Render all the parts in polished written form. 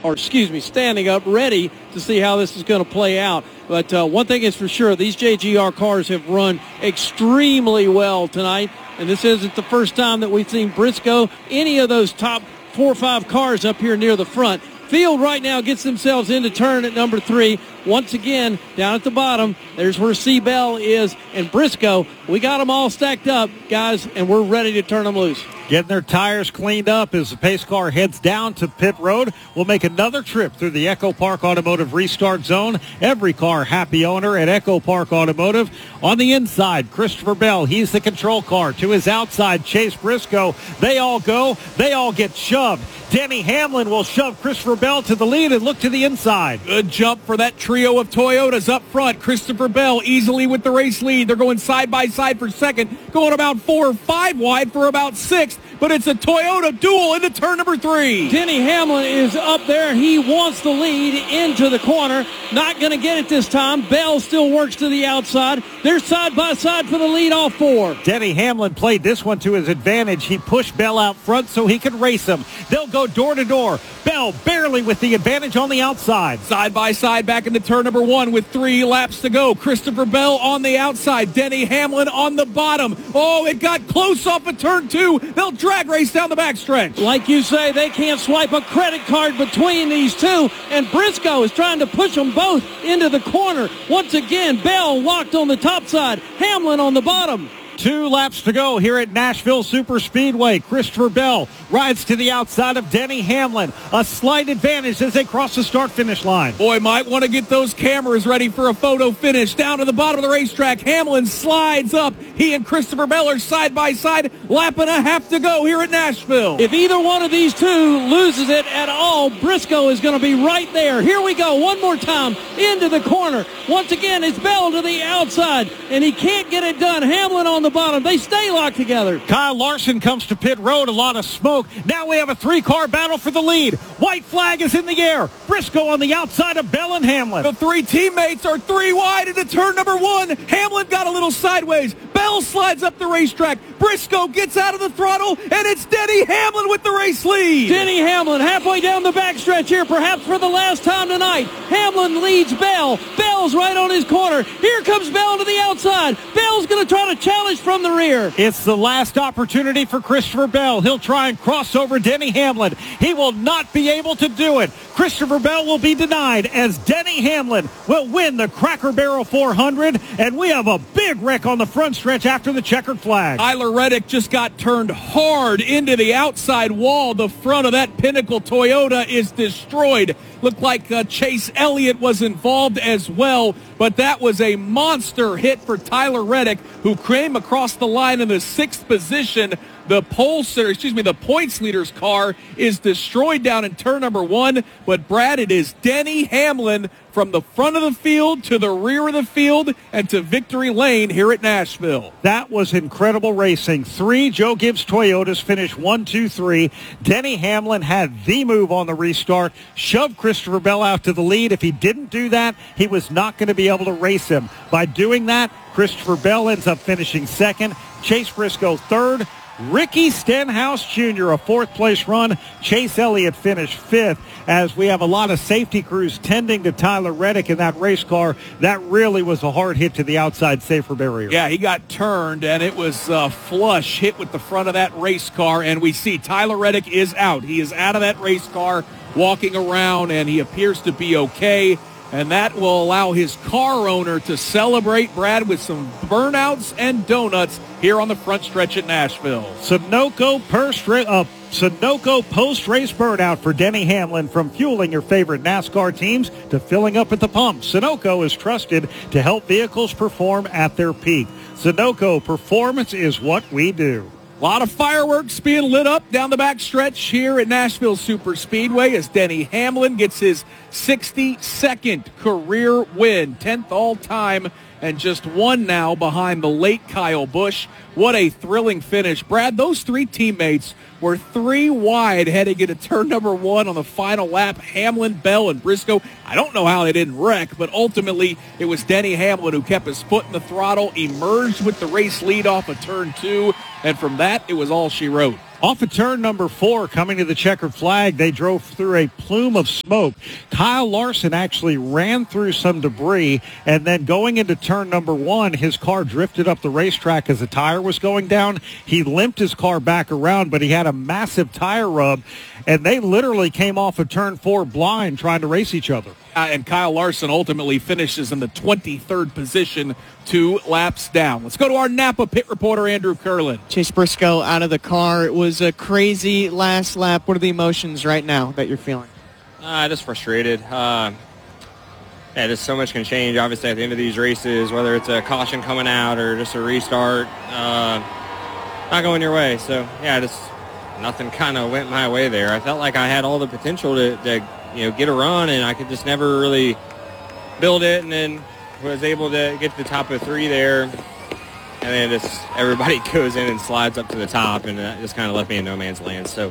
standing up, ready to see how this is going to play out. But one thing is for sure, these JGR cars have run extremely well tonight, and this isn't the first time that we've seen Briscoe, any of those top 4 or 5 cars up here near the front. Field right now gets themselves into turn at number 3. Once again, down at the bottom, there's where C-Bell is, and Briscoe. We got them all stacked up, guys, and we're ready to turn them loose. Getting their tires cleaned up as the pace car heads down to pit road. We'll make another trip through the Echo Park Automotive restart zone. Every car happy owner at Echo Park Automotive. On the inside, Christopher Bell. He's the control car. To his outside, Chase Briscoe. They all go. They all get shoved. Denny Hamlin will shove Christopher Bell to the lead and look to the inside. Good jump for that trio of Toyotas up front. Christopher Bell easily with the race lead. They're going side by side for second, going about 4 or 5 wide for about 6th. But it's a Toyota duel into turn number 3. Denny Hamlin is up there. He wants the lead into the corner. Not going to get it this time. Bell still works to the outside. They're side by side for the lead, all 4. Denny Hamlin played this one to his advantage. He pushed Bell out front so he could race him. They'll go door to door. Bell barely with the advantage on the outside. Side by side back into turn number 1 with 3 laps to go. Christopher Bell on the outside. Denny Hamlin on the bottom. Oh, it got close off of turn 2. They'll drag race down the backstretch. Like you say, they can't swipe a credit card between these two, and Briscoe is trying to push them both into the corner. Once again, Bell locked on the top side, Hamlin on the bottom. 2 laps to go here at Nashville Superspeedway. Christopher Bell rides to the outside of Denny Hamlin. A slight advantage as they cross the start-finish line. Boy, might want to get those cameras ready for a photo finish. Down to the bottom of the racetrack, Hamlin slides up. He and Christopher Bell are side by side. Lap and a half to go here at Nashville. If either one of these two loses it at all, Briscoe is going to be right there. Here we go, one more time, into the corner. Once again, it's Bell to the outside, and he can't get it done. Hamlin on the bottom. They stay locked together. Kyle Larson comes to pit road. A lot of smoke. Now we have a 3-car battle for the lead. White flag is in the air. Briscoe on the outside of Bell and Hamlin. The 3 teammates are 3 wide into turn number 1. Hamlin got a little sideways. Bell slides up the racetrack. Briscoe gets out of the throttle, and it's Denny Hamlin with the race lead. Denny Hamlin halfway down the backstretch here, perhaps for the last time tonight. Hamlin leads Bell. Bell's right on his corner. Here comes Bell to the outside. Bell's going to try to challenge from the rear. It's the last opportunity for Christopher Bell. He'll try and cross over Denny Hamlin. He will not be able to do it. Christopher Bell will be denied as Denny Hamlin will win the Cracker Barrel 400, and we have a big wreck on the front stretch after the checkered flag. Tyler Reddick just got turned hard into the outside wall. The front of that Pinnacle Toyota is destroyed. Looked like Chase Elliott was involved as well, but that was a monster hit for Tyler Reddick, who came across the line in the 6th position. The points leader's car is destroyed down in turn number 1. But, Brad, it is Denny Hamlin from the front of the field to the rear of the field and to victory lane here at Nashville. That was incredible racing. 3 Joe Gibbs Toyotas finished 1, 2, 3. Denny Hamlin had the move on the restart, shoved Christopher Bell out to the lead. If he didn't do that, he was not going to be able to race him. By doing that, Christopher Bell ends up finishing 2nd. Chase Briscoe 3rd. Ricky Stenhouse Jr., a 4th-place run. Chase Elliott finished 5th. As we have a lot of safety crews tending to Tyler Reddick in that race car. That really was a hard hit to the outside safer barrier. Yeah, he got turned, and it was a flush hit with the front of that race car. And we see Tyler Reddick is out. He is out of that race car, walking around, and he appears to be okay. And that will allow his car owner to celebrate, Brad, with some burnouts and donuts here on the front stretch at Nashville. Sunoco post-race burnout for Denny Hamlin. From fueling your favorite NASCAR teams to filling up at the pump, Sunoco is trusted to help vehicles perform at their peak. Sunoco, performance is what we do. A lot of fireworks being lit up down the backstretch here at Nashville Superspeedway as Denny Hamlin gets his 62nd career win, 10th all-time, and just 1 now behind the late Kyle Busch. What a thrilling finish. Brad, those 3 teammates were 3 wide heading into turn number 1 on the final lap. Hamlin, Bell, and Briscoe. I don't know how they didn't wreck, but ultimately it was Denny Hamlin who kept his foot in the throttle, emerged with the race lead off of turn 2, and from that, it was all she wrote. Off of turn number 4, coming to the checkered flag, they drove through a plume of smoke. Kyle Larson actually ran through some debris, and then going into turn number 1, his car drifted up the racetrack as the tire was going down. He limped his car back around, but he had a massive tire rub, and they literally came off of turn 4 blind trying to race each other. And Kyle Larson ultimately finishes in the 23rd position, 2 laps down. Let's go to our Napa pit reporter, Andrew Curlin. Chase Briscoe out of the car. It was a crazy last lap. What are the emotions right now that you're feeling? Just frustrated. Just so much can change, obviously, at the end of these races, whether it's a caution coming out or just a restart, not going your way. So, just nothing kind of went my way there. I felt like I had all the potential to get a run, and I could just never really build it, and then was able to get to the top of 3 there, and then just everybody goes in and slides up to the top, and that just kind of left me in no man's land. So,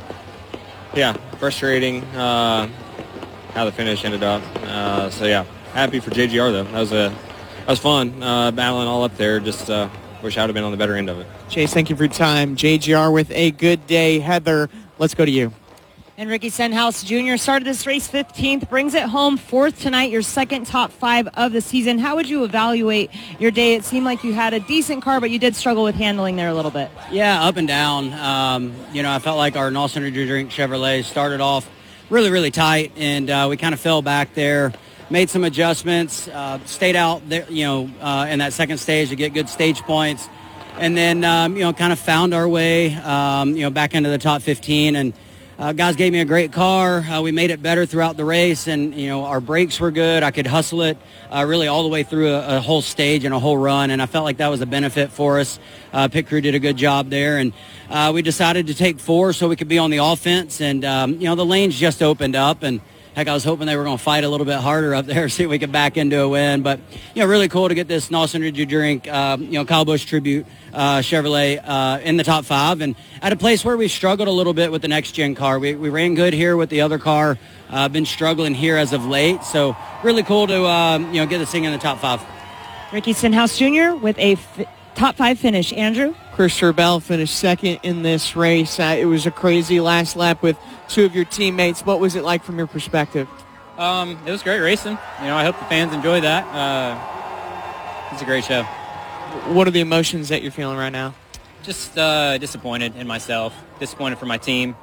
frustrating how the finish ended up. Happy for JGR, though. That was fun, battling all up there. Just wish I would have been on the better end of it. Chase, thank you for your time. JGR with a good day. Heather, let's go to you. And Ricky Stenhouse Jr. started this race 15th, brings it home 4th tonight, your second top 5 of the season. How would you evaluate your day? It seemed like you had a decent car, but you did struggle with handling there a little bit. Yeah, up and down. I felt like our Noss Energy Drink Chevrolet started off really, really tight, and we kind of fell back there, made some adjustments, stayed out there, in that second stage to get good stage points, and then, kind of found our way, back into the top 15, and guys gave me a great car. We made it better throughout the race, and, our brakes were good. I could hustle it really all the way through a whole stage and a whole run, and I felt like that was a benefit for us. Pit crew did a good job there, and we decided to take 4 so we could be on the offense, and, the lanes just opened up, and heck, I was hoping they were going to fight a little bit harder up there, see if we could back into a win. But, really cool to get this Noss Energy Drink, Kyle Busch Tribute Chevrolet in the top 5. And at a place where we struggled a little bit with the next-gen car. We ran good here with the other car. Been struggling here as of late. So really cool to, get this thing in the top 5. Ricky Stenhouse Jr. with a top 5 finish. Andrew? Christopher Bell finished second in this race. It was a crazy last lap with 2 of your teammates. What was it like from your perspective? It was great racing. I hope the fans enjoy that. It's a great show. What are the emotions that you're feeling right now? Just disappointed in myself, disappointed for my team.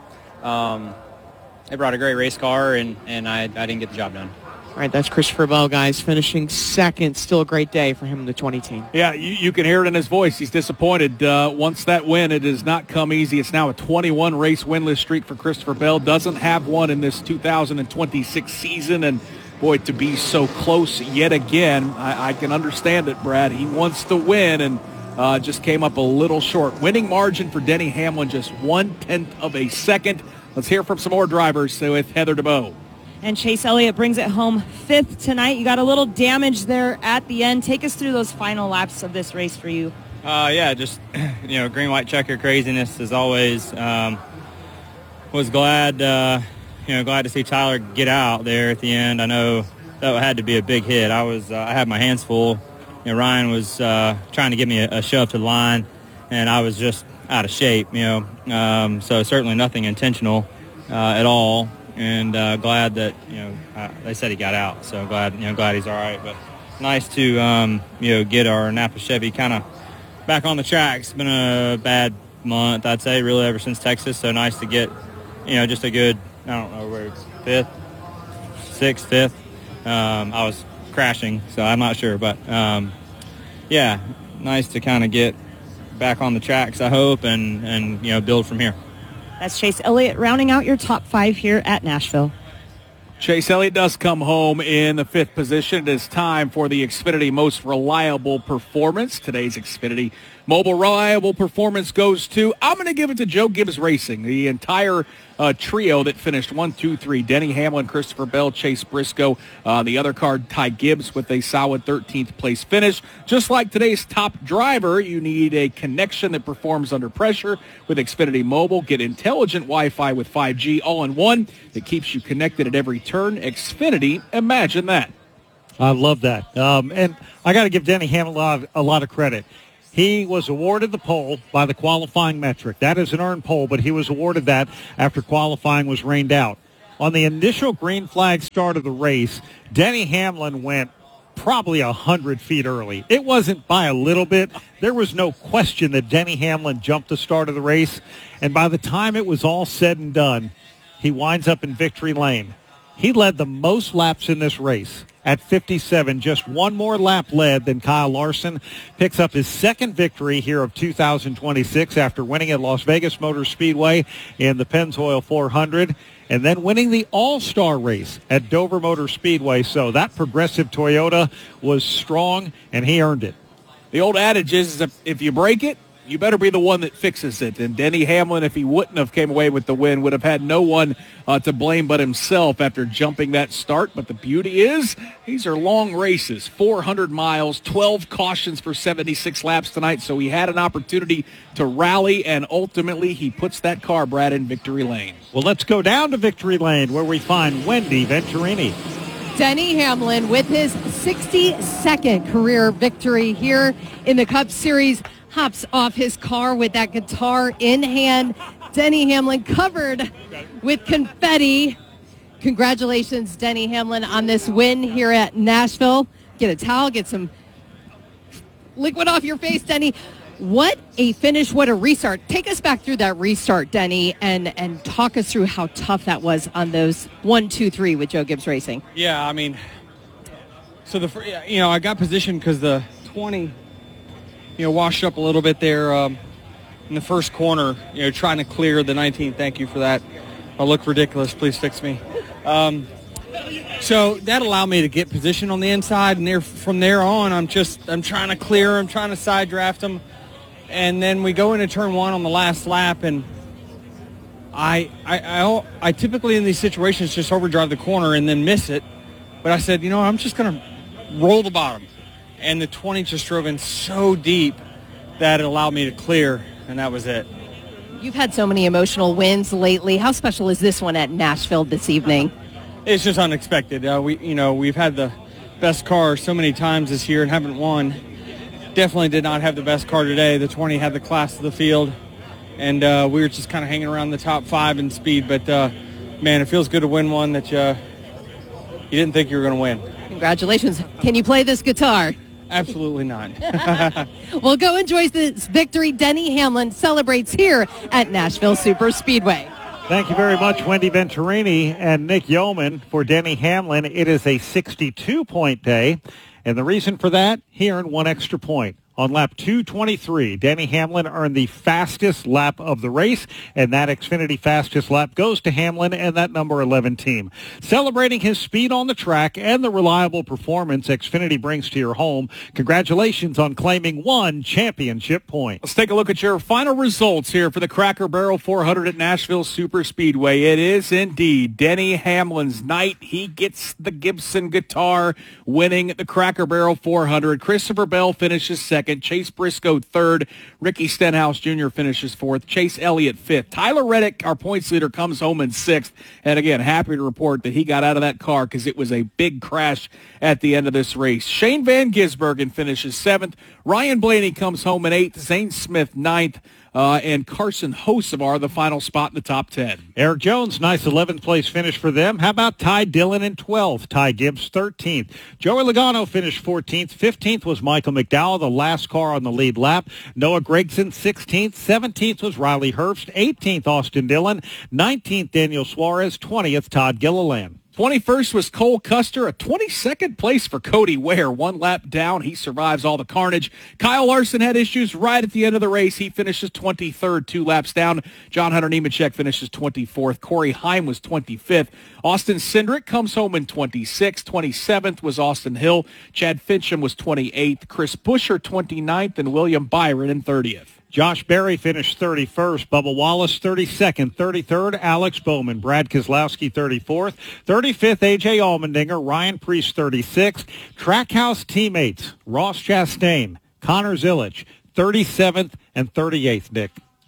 They brought a great race car, and I didn't get the job done. All right, that's Christopher Bell, guys, finishing second. Still a great day for him and the 20 team. Yeah, you can hear it in his voice. He's disappointed. Once that win, it does not come easy. It's now a 21-race winless streak for Christopher Bell. Doesn't have one in this 2026 season, and boy, to be so close yet again, I can understand it, Brad. He wants to win, and just came up a little short. Winning margin for Denny Hamlin, just 1/10 of a second. Let's hear from some more drivers with Heather DeBow. And Chase Elliott brings it home 5th tonight. You got a little damage there at the end. Take us through those final laps of this race for you. Just, green, white checker craziness as always. Was glad, glad to see Tyler get out there at the end. I know that had to be a big hit. I had my hands full. Ryan was trying to give me a shove to the line, and I was just out of shape, so certainly nothing intentional at all. And glad that they said he got out, so glad he's all right. But nice to get our Napa Chevy kind of back on the track. It's been a bad month, I'd say, really ever since Texas. So nice to get just a good, I don't know where it's 5th, 6th, 5th. I was crashing, so I'm not sure, but nice to kind of get back on the tracks, I hope, and build from here. That's Chase Elliott rounding out your top 5 here at Nashville. Chase Elliott does come home in the 5th position. It is time for the Xfinity Most Reliable Performance. Today's Xfinity Mobile Reliable Performance goes to, I'm going to give it to Joe Gibbs Racing, the entire trio that finished 1, 2, 3. Denny Hamlin, Christopher Bell, Chase Briscoe. The other car, Ty Gibbs, with a solid 13th place finish. Just like today's top driver, you need a connection that performs under pressure with Xfinity Mobile. Get intelligent Wi-Fi with 5G all-in-one that keeps you connected at every turn. Xfinity, imagine that. I love that. And I got to give Denny Hamlin a lot of credit. He was awarded the pole by the qualifying metric. That is an earned pole, but he was awarded that after qualifying was rained out. On the initial green flag start of the race, Denny Hamlin went probably 100 feet early. It wasn't by a little bit. There was no question that Denny Hamlin jumped the start of the race. And by the time it was all said and done, he winds up in victory lane. He led the most laps in this race at 57, just one more lap led than Kyle Larson. Picks up his second victory here of 2026 after winning at Las Vegas Motor Speedway in the Pennzoil 400 and then winning the All-Star race at Dover Motor Speedway. So that Progressive Toyota was strong, and he earned it. The old adage is if you break it, you better be the one that fixes it. And Denny Hamlin, if he wouldn't have came away with the win, would have had no one to blame but himself after jumping that start. But the beauty is, these are long races, 400 miles, 12 cautions for 76 laps tonight. So he had an opportunity to rally, and ultimately he puts that car, Brad, in victory lane. Well, let's go down to victory lane where we find Wendy Venturini. Denny Hamlin with his 62nd career victory here in the Cup Series. Hops off his car with that guitar in hand. Denny Hamlin covered with confetti. Congratulations, Denny Hamlin, on this win here at Nashville. Get a towel, get some liquid off your face, Denny. What a finish, what a restart. Take us back through that restart, Denny, and talk us through how tough that was on those 1, 2, 3 with Joe Gibbs Racing. Yeah, I mean, so I got positioned because the 20, washed up a little bit there in the first corner, trying to clear the 19. Thank you for that. I look ridiculous. Please fix me. So that allowed me to get position on the inside, and from there on, I'm trying to clear. I'm trying to side draft them. And then we go into turn 1 on the last lap, and I typically in these situations just overdrive the corner and then miss it. But I said, I'm just going to roll the bottom. And the 20 just drove in so deep that it allowed me to clear, and that was it. You've had so many emotional wins lately. How special is this one at Nashville this evening? It's just unexpected. We've had the best car so many times this year and haven't won. Definitely did not have the best car today. The 20 had the class of the field, and we were just kind of hanging around the top 5 in speed. But, man, it feels good to win one that you didn't think you were going to win. Congratulations. Can you play this guitar? Absolutely not. Well, go enjoy this victory. Denny Hamlin celebrates here at Nashville Super Speedway. Thank you very much, Wendy Venturini and Nick Yeoman. For Denny Hamlin, it is a 62-point day, and the reason for that, he earned 1 extra point. On lap 223, Denny Hamlin earned the fastest lap of the race, and that Xfinity fastest lap goes to Hamlin and that number 11 team. Celebrating his speed on the track and the reliable performance Xfinity brings to your home, congratulations on claiming 1 championship point. Let's take a look at your final results here for the Cracker Barrel 400 at Nashville Super Speedway. It is indeed Denny Hamlin's night. He gets the Gibson guitar, winning the Cracker Barrel 400. Christopher Bell finishes second. Chase Briscoe third. Ricky Stenhouse Jr. finishes fourth. Chase Elliott fifth. Tyler Reddick, our points leader, comes home in sixth. And again, happy to report that he got out of that car because it was a big crash at the end of this race. Shane Van Gisbergen finishes seventh. Ryan Blaney comes home in eighth. Zane Smith ninth. And Carson Hocevar, the final spot in the top 10. Eric Jones, nice 11th place finish for them. How about Ty Dillon in 12th? Ty Gibbs 13th. Joey Logano finished 14th. 15th was Michael McDowell, the last car on the lead lap. Noah Gragson 16th. 17th was Riley Herbst. 18th Austin Dillon. 19th Daniel Suarez. 20th Todd Gilliland. 21st was Cole Custer, a 22nd place for Cody Ware. 1 lap down. He survives all the carnage. Kyle Larson had issues right at the end of the race. He finishes 23rd, 2 laps down. John Hunter Nemechek finishes 24th. Corey Heim was 25th. Austin Cindric comes home in 26th. 27th was Austin Hill. Chad Fincham was 28th. Chris Buescher 29th, and William Byron in 30th. Josh Berry finished 31st. Bubba Wallace 32nd. 33rd, Alex Bowman. Brad Keselowski 34th. 35th, A.J. Allmendinger. Ryan Preece 36th. Trackhouse teammates Ross Chastain, Connor Zilic 37th and 38th, Nick.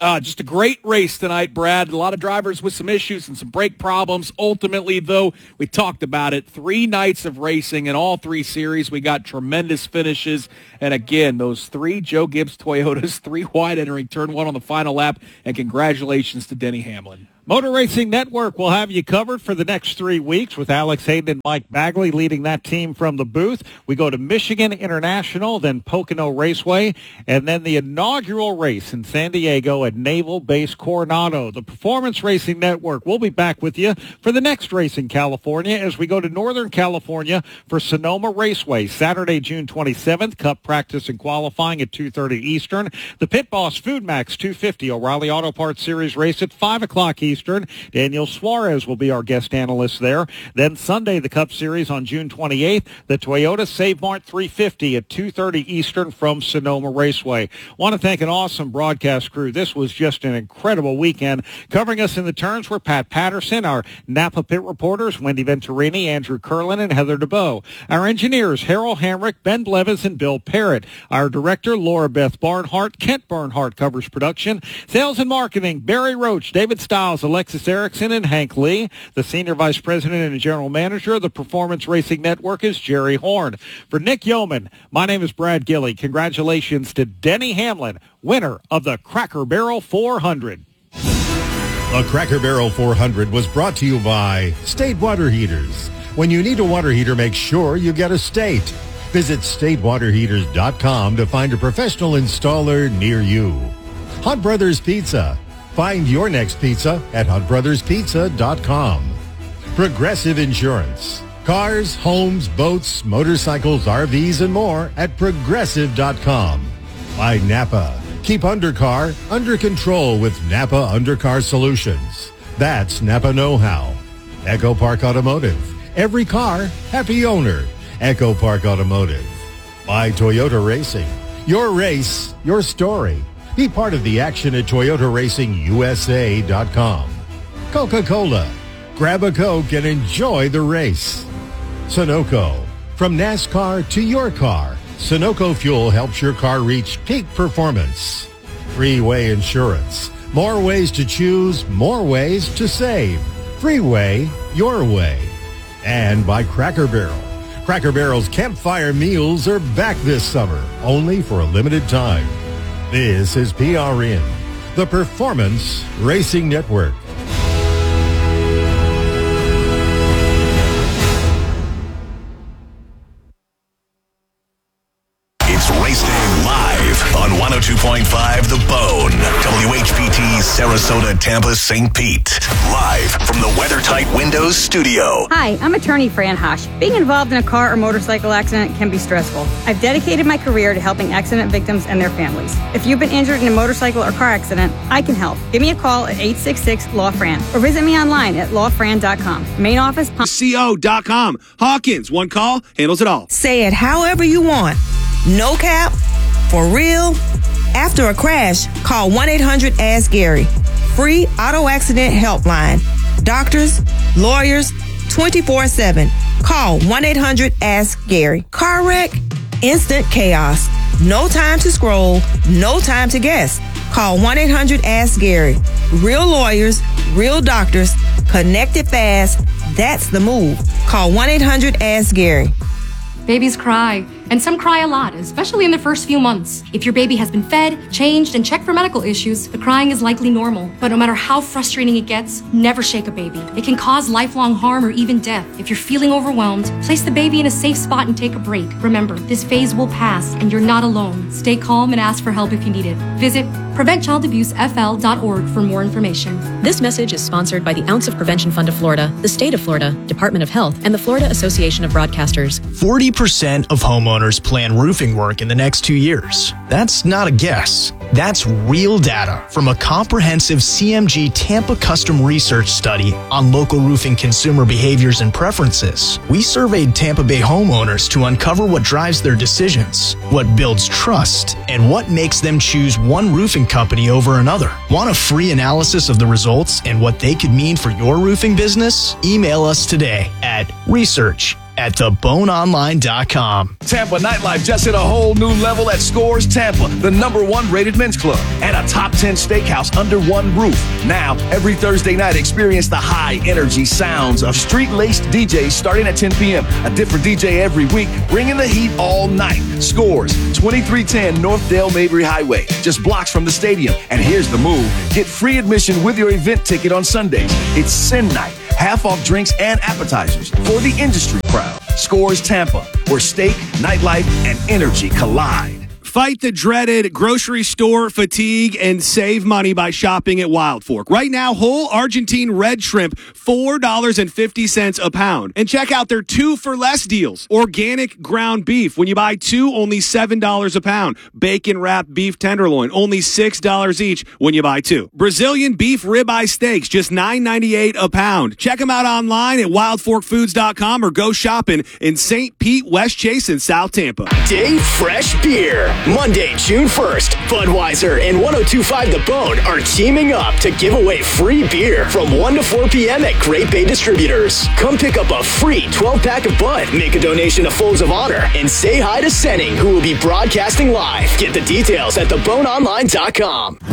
Just a great race tonight, Brad. A lot of drivers with some issues and some brake problems. Ultimately, though, we talked about it. 3 nights of racing in all 3 series. We got tremendous finishes. And again, those 3 Joe Gibbs Toyotas, 3 wide entering turn 1 on the final lap. And congratulations to Denny Hamlin. Motor Racing Network will have you covered for the next 3 weeks with Alex Hayden and Mike Bagley leading that team from the booth. We go to Michigan International, then Pocono Raceway, and then the inaugural race in San Diego at Naval Base Coronado. The Performance Racing Network will be back with you for the next race in California as we go to Northern California for Sonoma Raceway, Saturday, June 27th. Cup practice and qualifying at 2:30 Eastern. The Pit Boss Food Max 250 O'Reilly Auto Parts Series race at 5 o'clock Eastern. Daniel Suarez will be our guest analyst there. Then Sunday, the Cup Series on June 28th, the Toyota Save Mart 350 at 2:30 Eastern from Sonoma Raceway. Want to thank an awesome broadcast crew. This was just an incredible weekend. Covering us in the turns were Pat Patterson, our Napa Pit reporters, Wendy Venturini, Andrew Curlin, and Heather DeBoe. Our engineers, Harold Hamrick, Ben Blevis, and Bill Parrott. Our director, Laura Beth Barnhart. Kent Bernhardt covers production. Sales and marketing, Barry Roach, David Stiles, Alexis Erickson, and Hank Lee. The Senior Vice President and General Manager of the Performance Racing Network is Jerry Horn. For Nick Yeoman, my name is Brad Gilley. Congratulations to Denny Hamlin, winner of the Cracker Barrel 400. The Cracker Barrel 400 was brought to you by State Water Heaters. When you need a water heater, make sure you get a State. Visit statewaterheaters.com to find a professional installer near you. Hunt Brothers Pizza. Find your next pizza at huntbrotherspizza.com. Progressive Insurance. Cars, homes, boats, motorcycles, RVs, and more at progressive.com. By Napa. Keep undercar under control with Napa Undercar Solutions. That's Napa know-how. Echo Park Automotive. Every car, happy owner. Echo Park Automotive. By Toyota Racing. Your race, your story. Be part of the action at ToyotaRacingUSA.com. Coca-Cola. Grab a Coke and enjoy the race. Sunoco. From NASCAR to your car, Sunoco Fuel helps your car reach peak performance. Freeway Insurance. More ways to choose, more ways to save. Freeway, your way. And by Cracker Barrel. Cracker Barrel's campfire meals are back this summer, only for a limited time. This is PRN, the Performance Racing Network. It's Race Day live on 102.5 The Bone, WHPT, Sarasota, Tampa, St. Pete. Live from the WeatherTight Windows studio. Hi, I'm attorney Fran Hosh. Being involved in a car or motorcycle accident can be stressful. I've dedicated my career to helping accident victims and their families. If you've been injured in a motorcycle or car accident, I can help. Give me a call at 866-LAW-FRAN or visit me online at lawfran.com. Main office, CO.com. Hawkins, one call, handles it all. Say it however you want. No cap, for real. After a crash, call 1-800-ASK-GARY. Free auto accident helpline. Doctors, lawyers, 24/7. Call 1-800-ASK-GARY. Car wreck? Instant chaos. No time to scroll, no time to guess. Call 1-800-ASK-GARY. Real lawyers, real doctors, connected fast. That's the move. Call 1-800-ASK-GARY. Babies cry, and some cry a lot, especially in the first few months. If your baby has been fed, changed, and checked for medical issues, the crying is likely normal. But no matter how frustrating it gets, never shake a baby. It can cause lifelong harm or even death. If you're feeling overwhelmed, place the baby in a safe spot and take a break. Remember, this phase will pass, and you're not alone. Stay calm and ask for help if you need it. Visit PreventChildAbuseFL.org for more information. This message is sponsored by the Ounce of Prevention Fund of Florida, the State of Florida, Department of Health, and the Florida Association of Broadcasters. 40% of homeowners plan roofing work in the next 2 years. That's not a guess. That's real data from a comprehensive CMG Tampa custom research study on local roofing consumer behaviors and preferences. We surveyed Tampa Bay homeowners to uncover what drives their decisions, what builds trust, and what makes them choose one roofing company over another. Want a free analysis of the results and what they could mean for your roofing business? Email us today at research at theboneonline.com. Tampa nightlife just hit a whole new level at Scores Tampa, the #1 rated men's club, and a top 10 steakhouse under one roof. Now, every Thursday night, experience the high-energy sounds of street-laced DJs starting at 10 p.m. A different DJ every week, bringing the heat all night. Scores, 2310 North Dale Mabry Highway, just blocks from the stadium. And here's the move. Get free admission with your event ticket on Sundays. It's Sin Night. Half off drinks and appetizers for the industry crowd. Scores Tampa, where steak, nightlife, and energy collide. Fight the dreaded grocery store fatigue and save money by shopping at Wild Fork. Right now, whole Argentine red shrimp, $4.50 a pound. And check out their 2 for less deals. Organic ground beef. When you buy 2, only $7 a pound. Bacon wrapped beef tenderloin, only $6 each when you buy 2. Brazilian beef ribeye steaks, just $9.98 a pound. Check them out online at wildforkfoods.com or go shopping in St. Pete, West Chase, and South Tampa. Dave Fresh Beer. Monday, June 1st, Budweiser and 102.5 The Bone are teaming up to give away free beer from 1 to 4 p.m. at Great Bay Distributors. Come pick up a free 12-pack of Bud, make a donation to Folds of Honor, and say hi to Senning, who will be broadcasting live. Get the details at theboneonline.com.